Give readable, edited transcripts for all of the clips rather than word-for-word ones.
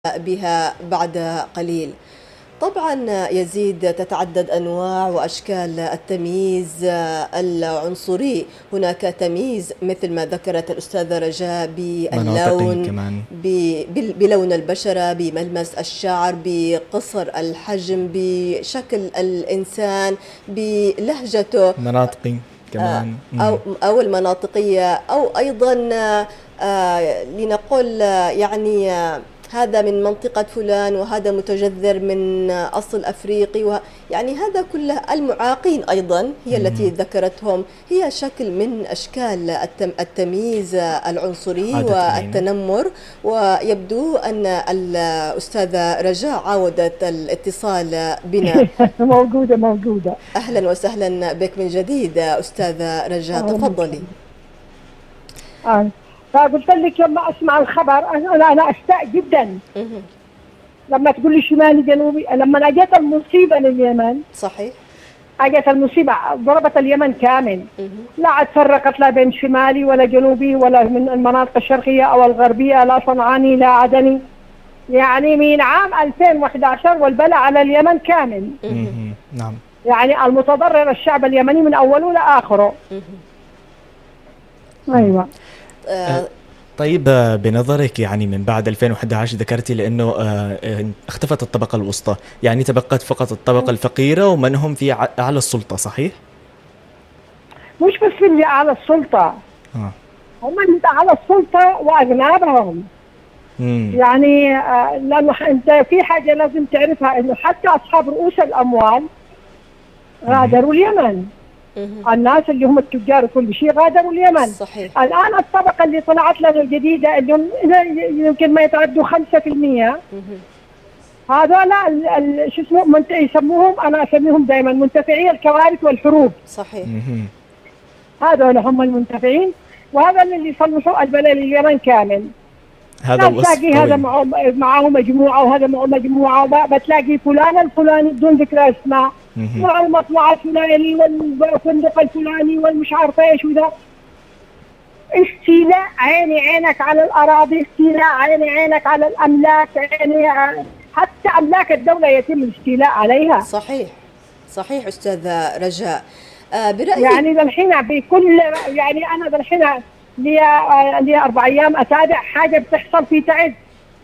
بها بعد قليل. طبعا يزيد تتعدد أنواع وأشكال التمييز العنصري. هناك تمييز مثل ما ذكرت الأستاذة رجاء باللون، بلون البشرة، بملمس الشعر، بقصر الحجم، بشكل الإنسان، بلهجته، مناطقي كمان أو المناطقية، أو أيضا لنقول يعني هذا من منطقة فلان وهذا متجذر من أصل أفريقي، يعني هذا كله. المعاقين أيضا هي التي ذكرتهم، هي شكل من أشكال التمييز العنصري والتنمر. ويبدو أن الأستاذة رجاء عاودت الاتصال بنا. موجودة. أهلا وسهلا بك من جديد أستاذة رجاء، تفضلي. فقلت لك لما أسمع الخبر أنا أشتاق جدا لما تقول لي شمالي جنوبي. لما أجت المصيبة لليمن، صحيح، أجت المصيبة ضربت اليمن كامل، لا عاد فرقت لا بين شمالي ولا جنوبي ولا من المناطق الشرقية أو الغربية، لا صنعاني لا عدني، يعني من عام 2011 والبلاء على اليمن كامل. نعم، يعني المتضرر الشعب اليمني من أوله لآخره. أيوة. طيب، بنظرك يعني من بعد 2011 ذكرتي لأنه اختفت الطبقة الوسطى، يعني تبقت فقط الطبقة الفقيرة ومن هم في أعلى السلطة، صحيح؟ مش بس في اللي أعلى السلطة، هم اللي أعلى السلطة وأغنابهم. يعني لأنه أنت في حاجة لازم تعرفها، إنه حتى أصحاب رؤوس الأموال غادروا اليمن. الناس اللي هم التجار وكل شيء غادروا اليمن. صحيح. الآن الطبقة اللي طلعت لنا الجديدة اللي يمكن ما يتعدوا 5%، هذول شو اسمه يسموهم، أنا أسميهم دائما منتفعي الكوارث والحروب. صحيح. هذول هم المنتفعين، وهذا اللي يصلحوا البلد اليمن كامل. هذا بتلاقي هذا معه مجموعة وهذا معه مجموعة، بتلاقي فلان الفلاني بدون ذكر اسماء مع المطلع الفلاني والفندق الفلاني والمش عارفة ايش وذا. استيلاء عينك على الأراضي، استيلاء عينك على الأملاك، حتى أملاك الدولة يتم الاستيلاء عليها. صحيح أستاذة رجاء. برأيك يعني الحين بكل، يعني أنا الحين لي 4 أيام أتابع حاجة بتحصل في تعز.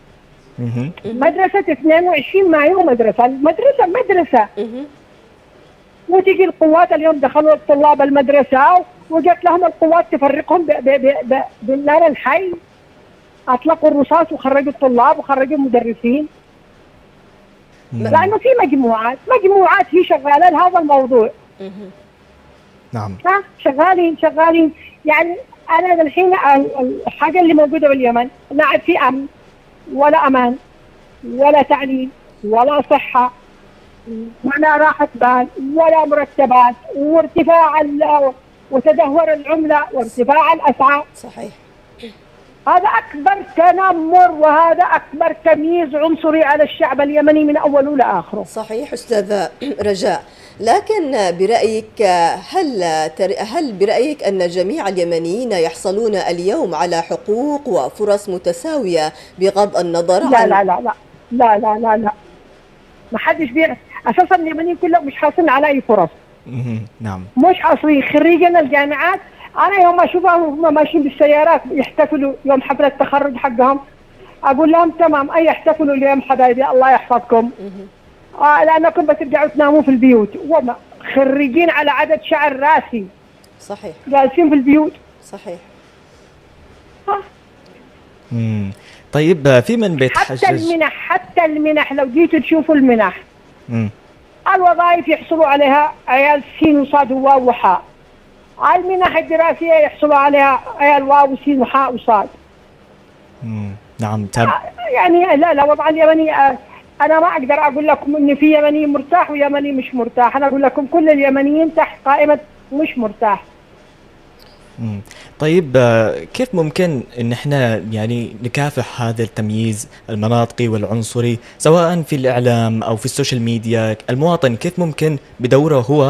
مدرسة 22 مايو، مدرسة وتيجي القوات اليوم دخلوا الطلاب المدرسة وجت لهم القوات تفرقهم بالنار الحي، أطلقوا الرصاص وخرجوا الطلاب وخرجوا المدرسين. لأنه في مجموعات هي شغالة لهذا الموضوع. نعم، شغالين. يعني أنا الحين الحاجة اللي موجودة باليمن لا عاد في أمن ولا أمان ولا تعليم ولا صحة ولا راحة بال ولا مرتبات، وارتفاع وتدهور العملة وارتفاع الأسعار. صحيح. هذا أكبر تنمر وهذا أكبر تمييز عنصري على الشعب اليمني من أوله لآخره. صحيح أستاذة رجاء. لكن برأيك هل برأيك أن جميع اليمنيين يحصلون اليوم على حقوق وفرص متساوية بغض النظر عن لا ما حدش أساسا اليمنيين كلهم مش حاصلين على أي فرص. نعم، مش حاصلين. خريجين الجامعات أنا يوم أشوفهم هم ماشيين بالسيارات يحتفلوا يوم حفلة التخرج حقهم، أقول لهم تمام، أي احتفلوا اليوم حبايبي، الله يحفظكم. لأنكم بترجعوا تناموا في البيوت، وما خريجين على عدد شعر راسي. صحيح. جالسين في البيوت. صحيح. طيب، في من بيتحجج حتى المنح لو جيتوا تشوفوا المنح، الوظائف يحصلوا عليها عيال سين وصاد وواو وحاء، المنح الدراسية يحصلوا عليها عيال واو وسين وحاء وصاد. نعم. يعني لا وضع اليمني، أنا ما أقدر أقول لكم إن في يمني مرتاح ويمني مش مرتاح، أنا أقول لكم كل اليمنيين تحت قائمة مش مرتاح. طيب، كيف ممكن إن إحنا يعني نكافح هذا التمييز المناطقي والعنصري سواء في الإعلام أو في السوشيال ميديا؟ المواطن كيف ممكن بدوره هو